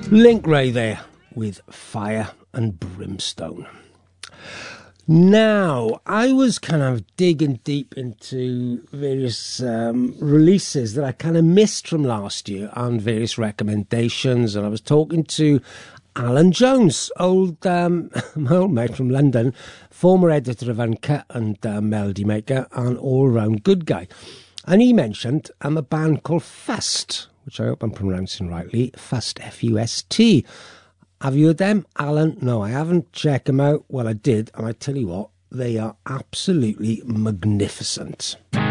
Link Ray there with Fire and Brimstone. Now, I was kind of digging deep into various releases that I kind of missed from last year and various recommendations, and I was talking to Alan Jones, my old mate from London, former editor of Uncut and Melody Maker, and all-round good guy. And he mentioned a band called Fust, which I hope I'm pronouncing rightly, Fust, F-U-S-T. Have you heard them, Alan? No, I haven't. Check them out. Well, I did, and I tell you what, they are absolutely magnificent.